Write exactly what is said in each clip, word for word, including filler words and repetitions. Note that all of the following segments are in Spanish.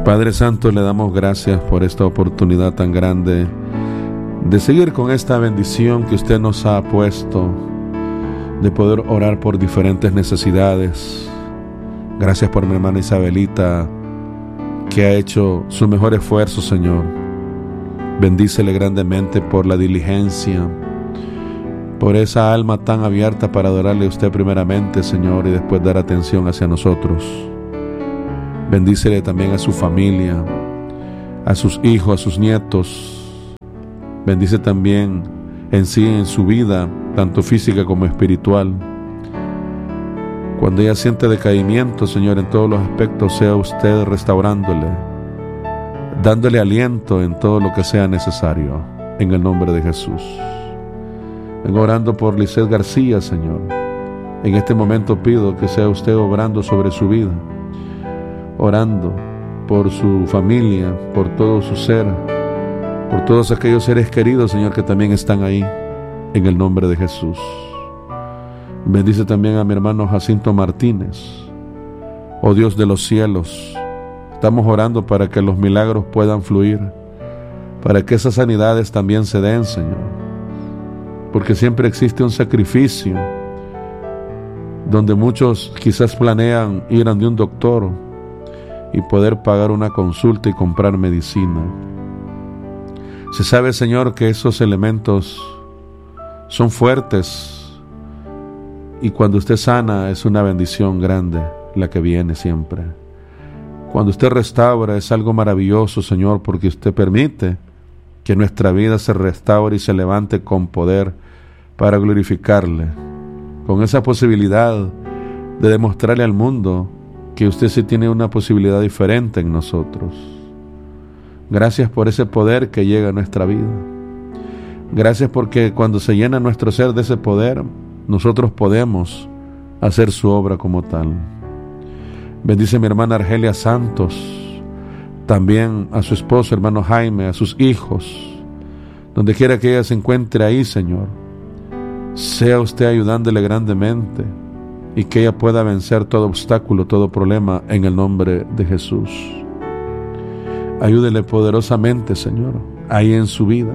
Padre Santo, le damos gracias por esta oportunidad tan grande de seguir con esta bendición que usted nos ha puesto, de poder orar por diferentes necesidades. Gracias por mi hermana Isabelita, que ha hecho su mejor esfuerzo, Señor. Bendícele grandemente por la diligencia, por esa alma tan abierta para adorarle a usted primeramente, Señor, y después dar atención hacia nosotros. Bendícele también a su familia, a sus hijos, a sus nietos. Bendice también en sí, en su vida, tanto física como espiritual. Cuando ella siente decaimiento, Señor, en todos los aspectos, sea usted restaurándole, dándole aliento en todo lo que sea necesario, en el nombre de Jesús. Vengo orando por Lisset García, Señor. En este momento pido que sea usted obrando sobre su vida, orando por su familia, por todo su ser, por todos aquellos seres queridos, Señor, que también están ahí, en el nombre de Jesús. Bendice también a mi hermano Jacinto Martínez. Oh Dios de los cielos, estamos orando para que los milagros puedan fluir, para que esas sanidades también se den, Señor, porque siempre existe un sacrificio donde muchos quizás planean ir ante un doctor y poder pagar una consulta y comprar medicina. Se sabe, Señor, que esos elementos son fuertes, y cuando usted sana es una bendición grande la que viene siempre. Cuando usted restaura es algo maravilloso, Señor, porque usted permite que nuestra vida se restaure y se levante con poder para glorificarle, con esa posibilidad de demostrarle al mundo que usted sí tiene una posibilidad diferente en nosotros. Gracias por ese poder que llega a nuestra vida. Gracias porque cuando se llena nuestro ser de ese poder, nosotros podemos hacer su obra como tal. Bendice a mi hermana Argelia Santos, también a su esposo, hermano Jaime, a sus hijos, donde quiera que ella se encuentre ahí, Señor. Sea usted ayudándole grandemente y que ella pueda vencer todo obstáculo, todo problema, en el nombre de Jesús. Ayúdele poderosamente, Señor, ahí en su vida.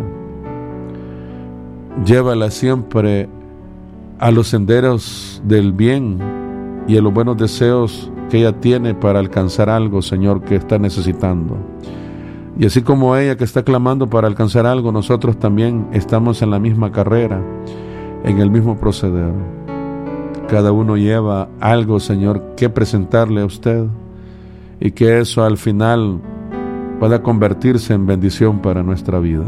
Llévala siempre a los senderos del bien y a los buenos deseos que ella tiene para alcanzar algo, Señor, que está necesitando. Y así como ella que está clamando para alcanzar algo, nosotros también estamos en la misma carrera, en el mismo proceder. Cada uno lleva algo, Señor, que presentarle a usted, y que eso al final pueda convertirse en bendición para nuestra vida.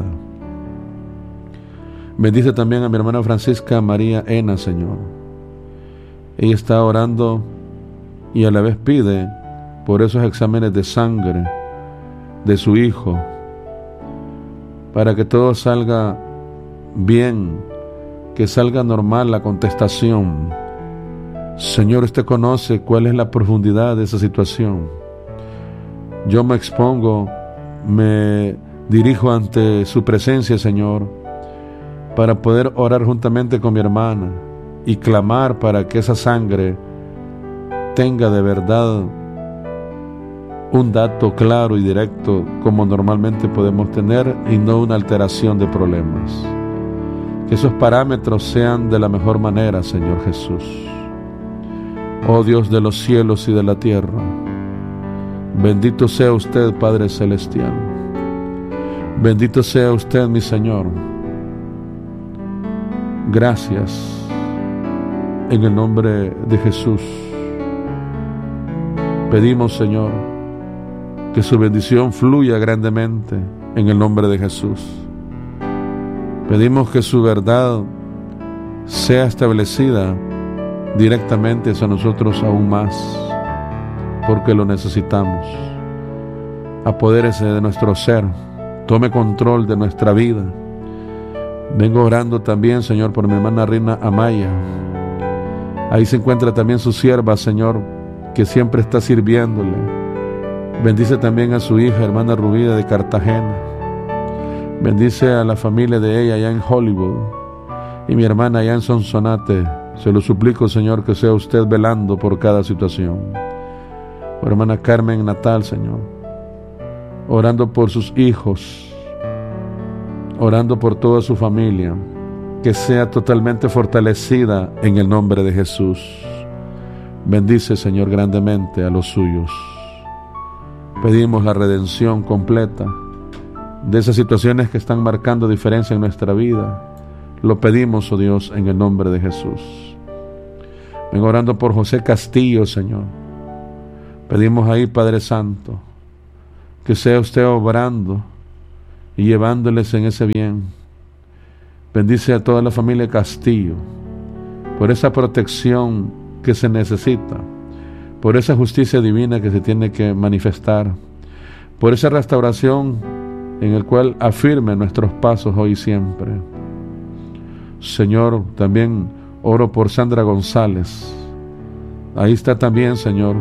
Bendice también a mi hermana Francisca María Ena, Señor. Ella está orando y a la vez pide por esos exámenes de sangre de su hijo, para que todo salga bien, que salga normal la contestación. Señor, usted conoce cuál es la profundidad de esa situación. Yo me expongo, me dirijo ante su presencia, Señor, para poder orar juntamente con mi hermana y clamar para que esa sangre tenga de verdad un dato claro y directo, como normalmente podemos tener, y no una alteración de problemas. Que esos parámetros sean de la mejor manera, Señor Jesús. Oh Dios de los cielos y de la tierra, bendito sea usted, Padre Celestial. Bendito sea usted, mi Señor. Gracias, en el nombre de Jesús. Pedimos, Señor, que su bendición fluya grandemente en el nombre de Jesús. Pedimos que su verdad sea establecida directamente hacia nosotros aún más, porque lo necesitamos. Apodérese de nuestro ser, tome control de nuestra vida. Vengo orando también, Señor, por mi hermana Rina Amaya. Ahí se encuentra también su sierva, Señor, que siempre está sirviéndole. Bendice también a su hija, hermana Rubida de Cartagena. Bendice a la familia de ella allá en Hollywood y mi hermana allá en Sonsonate. Se lo suplico, Señor, que sea usted velando por cada situación. Por hermana Carmen Natal, Señor. orando por sus hijos, orando por toda su familia, que sea totalmente fortalecida en el nombre de Jesús. Bendice, Señor, grandemente a los suyos. Pedimos la redención completa de esas situaciones que están marcando diferencia en nuestra vida. Lo pedimos, oh Dios, en el nombre de Jesús. Vengo orando por José Castillo, Señor. Pedimos ahí, Padre Santo, que sea usted obrando y llevándoles en ese bien. Bendice a toda la familia Castillo por esa protección que se necesita, por esa justicia divina que se tiene que manifestar, por esa restauración en el cual afirme nuestros pasos hoy y siempre. Señor, también oro por Sandra González. Ahí está también, Señor.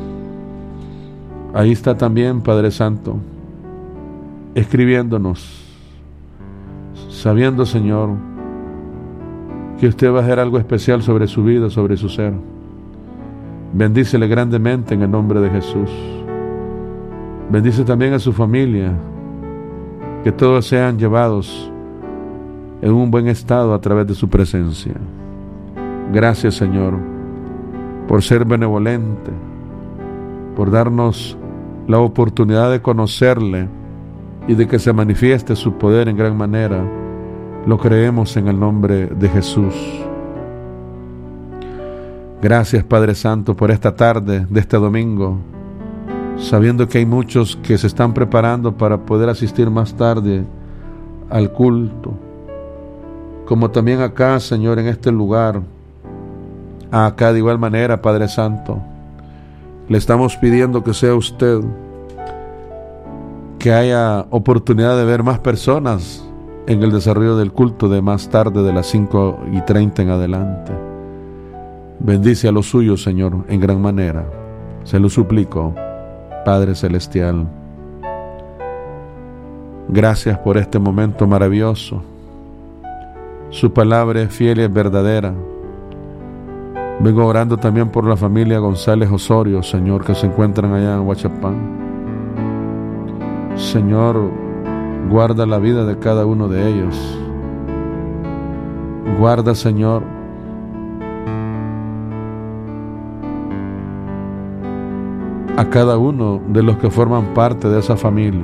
Ahí está también, Padre Santo, escribiéndonos, sabiendo, Señor, que usted va a hacer algo especial sobre su vida, sobre su ser. Bendícele grandemente en el nombre de Jesús. Bendice también a su familia, que todos sean llevados en un buen estado a través de su presencia. Gracias, Señor, por ser benevolente, por darnos la oportunidad de conocerle y de que se manifieste su poder en gran manera. Lo creemos en el nombre de Jesús. Gracias, Padre Santo, por esta tarde de este domingo, sabiendo que hay muchos que se están preparando para poder asistir más tarde al culto, como también acá, Señor, en este lugar. Acá de igual manera, Padre Santo, le estamos pidiendo que sea usted, que haya oportunidad de ver más personas en el desarrollo del culto de más tarde, de las cinco y treinta en adelante. Bendice a los suyos, Señor, en gran manera. Se lo suplico, Padre Celestial. Gracias por este momento maravilloso. Su palabra es fiel y es verdadera. Vengo orando también por la familia González Osorio, Señor, que se encuentran allá en Huachapán. Señor, guarda la vida de cada uno de ellos. Guarda, Señor, a cada uno de los que forman parte de esa familia.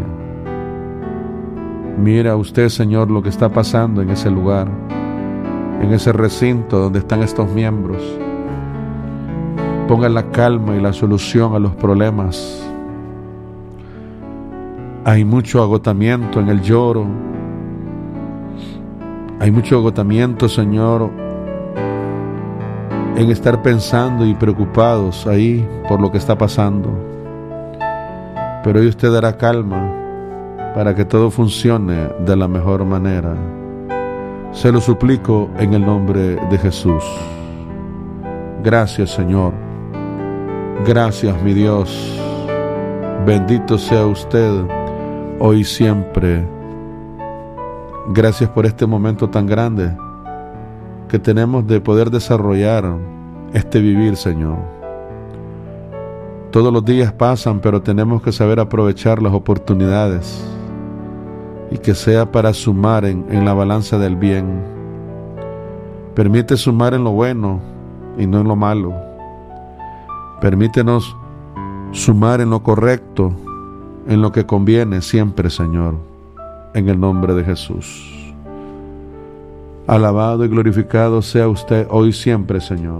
Mira usted, Señor, lo que está pasando en ese lugar, en ese recinto donde están estos miembros. Ponga la calma y la solución a los problemas. Hay mucho agotamiento en el lloro. Hay mucho agotamiento, Señor, en estar pensando y preocupados ahí por lo que está pasando. Pero hoy usted dará calma para que todo funcione de la mejor manera. Se lo suplico en el nombre de Jesús. Gracias, Señor. Gracias, mi Dios. Bendito sea usted hoy y siempre. Gracias por este momento tan grande que tenemos de poder desarrollar este vivir, Señor. Todos los días pasan, pero tenemos que saber aprovechar las oportunidades y que sea para sumar en, en la balanza del bien. Permite sumar en lo bueno y no en lo malo. Permítenos sumar en lo correcto, en lo que conviene siempre, Señor, en el nombre de Jesús. Alabado y glorificado sea usted hoy y siempre, Señor.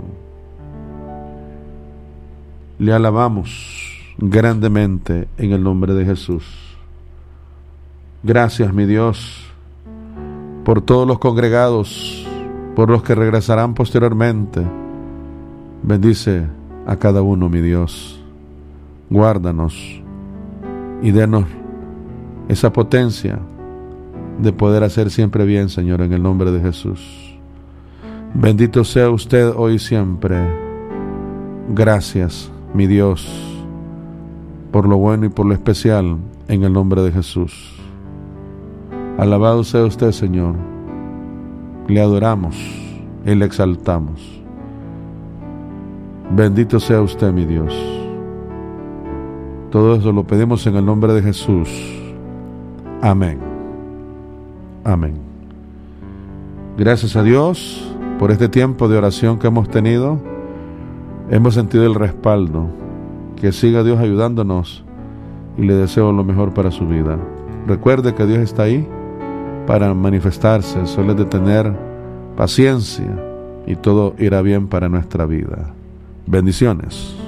Le alabamos grandemente en el nombre de Jesús. Gracias, mi Dios, por todos los congregados, por los que regresarán posteriormente. Bendice a cada uno, mi Dios. Guárdanos y denos esa potencia de poder hacer siempre bien, Señor, en el nombre de Jesús. Bendito sea usted hoy y siempre. Gracias, mi Dios, por lo bueno y por lo especial, en el nombre de Jesús. Alabado sea usted, Señor. Le adoramos y le exaltamos. Bendito sea usted, mi Dios. Todo eso lo pedimos en el nombre de Jesús. Amén. Amén. Gracias a Dios por este tiempo de oración que hemos tenido. Hemos sentido el respaldo. Que siga Dios ayudándonos y le deseo lo mejor para su vida. Recuerde que Dios está ahí para manifestarse. Solo es de tener paciencia y todo irá bien para nuestra vida. Bendiciones.